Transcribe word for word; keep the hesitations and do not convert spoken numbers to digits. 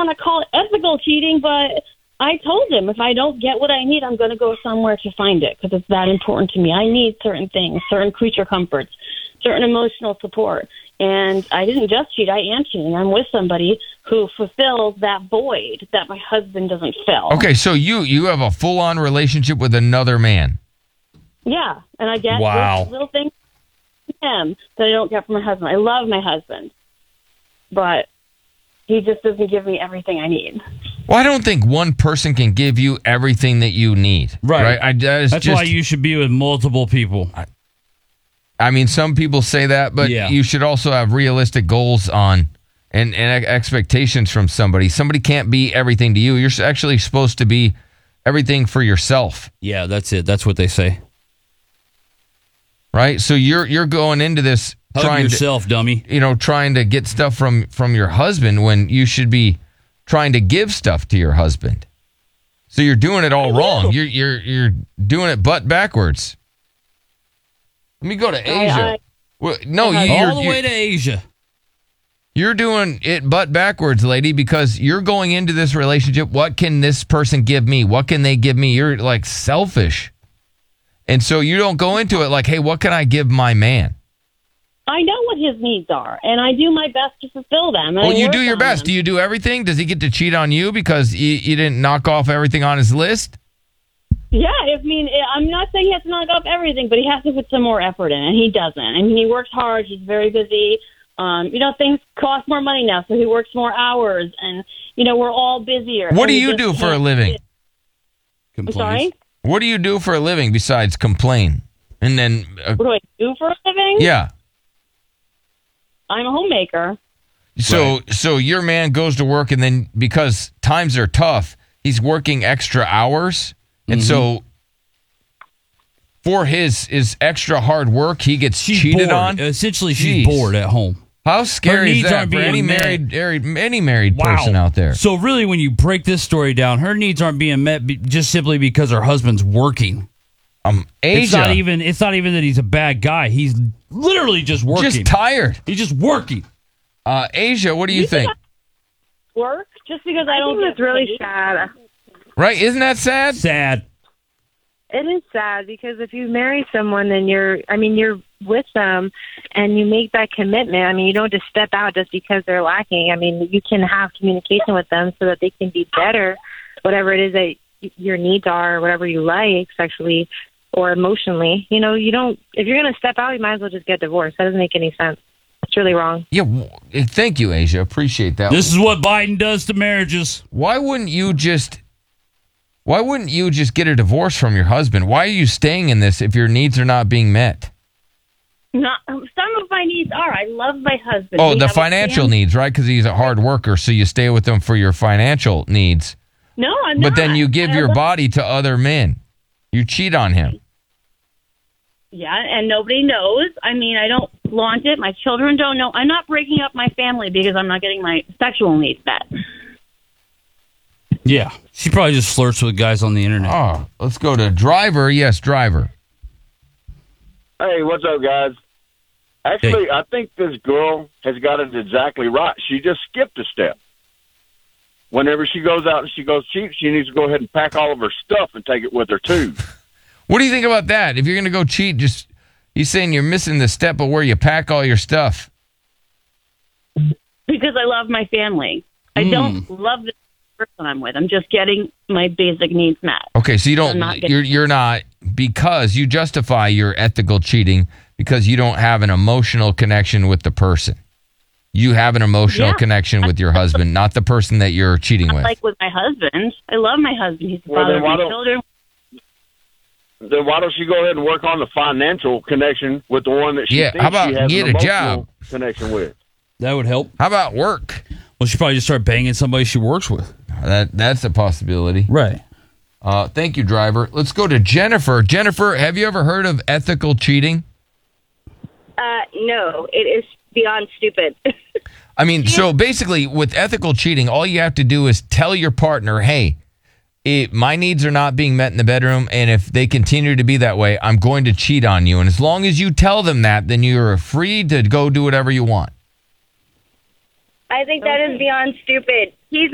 want to call it ethical cheating, but I told him if I don't get what I need, I'm going to go somewhere to find it because it's that important to me. I need certain things, certain creature comforts, certain emotional support. And I didn't just cheat. I am cheating. I'm with somebody who fulfills that void that my husband doesn't fill. Okay, so you, you have a full-on relationship with another man. Yeah, and I get Wow. little, little things from him that I don't get from my husband. I love my husband, but he just doesn't give me everything I need. Well, I don't think one person can give you everything that you need. Right. right? I, that's That's just, why you should be with multiple people. I, I mean, some people say that, but Yeah. you should also have realistic goals on and, and expectations from somebody. Somebody can't be everything to you. You're actually supposed to be everything for yourself. Yeah, that's it. That's what they say. Right? So you're you're going into this Hug trying yourself, to, dummy. you know, trying to get stuff from, from your husband when you should be trying to give stuff to your husband. So you're doing it all wrong. You're you're you're doing it butt backwards. Let me go to Asia. I, I, well, no, you, All you're, the you're, way to Asia. you're doing it butt backwards, lady, because you're going into this relationship. What can this person give me? What can they give me? You're like selfish. And so you don't go into it like, hey, what can I give my man? I know what his needs are, and I do my best to fulfill them. and Well, I you work do your on best. them. Do you do everything? Does he get to cheat on you because you, you didn't knock off everything on his list? Yeah, I mean, I'm not saying he has to knock off everything, but he has to put some more effort in, and he doesn't. I mean, he works hard. He's very busy. Um, you know, things cost more money now, so he works more hours, and, you know, we're all busier. What and do we you just do for a can't- living? I'm sorry? What do you do for a living besides complain? And then, uh, What do I do for a living? yeah. I'm a homemaker. So, so your man goes to work, and then because times are tough, he's working extra hours, and Mm-hmm. so for his his extra hard work, he gets She's cheated bored. on. Essentially, Jeez. she's bored at home. How scary is needs that aren't for being any met. married, married any married person out there? So really, when you break this story down, her needs aren't being met be- just simply because her husband's working. Um, Asia, It's not even. It's not even that he's a bad guy. He's literally just working. just tired. He's just working. Uh, Asia, what do you You think? think Work just because I, I don't think get it's really paid. sad. Right? Isn't that sad? Sad. It is sad because if you marry someone and you're, I mean, you're with them and you make that commitment. I mean, you don't just step out just because they're lacking. I mean, you can have communication with them so that they can be better, whatever it is that y- your needs are, whatever you like sexually or emotionally. You know, you don't, if you're going to step out, you might as well just get divorced. That doesn't make any sense. It's really wrong. Yeah. w- Thank you, Asia. Appreciate that. This is what Biden does to marriages. Why wouldn't you just? Why wouldn't you just get a divorce from your husband? Why are you staying in this if your needs are not being met? Not, some of my needs are. I love my husband. Oh, We the have a financial family. needs, right? Because he's a hard worker, so you stay with him for your financial needs. No, I'm But not. then you give I your love- body to other men. You cheat on him. Yeah, and nobody knows. I mean, I don't flaunt it. My children don't know. I'm not breaking up my family because I'm not getting my sexual needs met. Yeah, she probably just flirts with guys on the internet. Oh, let's go to driver. Yes, driver. Hey, what's up, guys? Actually, I think this girl has got it exactly right. She just skipped a step. Whenever she goes out and she goes cheap, she needs to go ahead and pack all of her stuff and take it with her, too. What do you think about that? If you're going to go cheat, just he's saying you're missing the step of where you pack all your stuff. Because I love my family. I Mm. don't love the person I'm with. I'm just getting my basic needs met. Okay, so you I'm don't not getting- you're you're not because you justify your ethical cheating because you don't have an emotional connection with the person. You have an emotional Yeah. connection with your husband, not the person that you're cheating with. Like with my husband. I love my husband. He's the Well, father then of why my don't- children. Then why don't she go ahead and work on the financial connection with the one that she Yeah, thinks how about she has get an a emotional job? connection with? That would help. How about work? Well, she probably just start banging somebody she works with. That that's a possibility. Right. Uh, thank you, driver. Let's go to Jennifer. Jennifer, have you ever heard of ethical cheating? Uh, no, it is beyond stupid. I mean, so basically, with ethical cheating, all you have to do is tell your partner, hey, it, my needs are not being met in the bedroom, and if they continue to be that way, I'm going to cheat on you. And as long as you tell them that, then you're free to go do whatever you want. I think that is beyond stupid. He's